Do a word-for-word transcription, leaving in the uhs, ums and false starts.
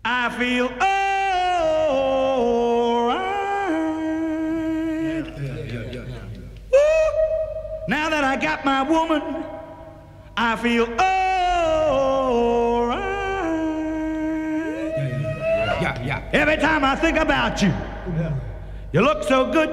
I feel all right. Yeah, yeah, yeah, yeah. Woo! Now that I got my woman, I feel all right. Yeah, yeah, yeah. Every time I think about you, Yeah. you look so good